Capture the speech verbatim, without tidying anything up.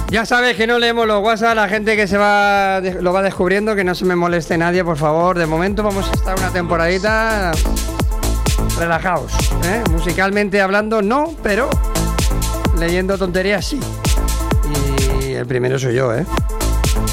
Ya sabes que no leemos los WhatsApp, la gente que se va lo va descubriendo, que no se me moleste nadie, por favor. De momento vamos a estar una temporadita relajaos, ¿eh? Musicalmente hablando no, pero leyendo tonterías sí. Y el primero soy yo, ¿eh?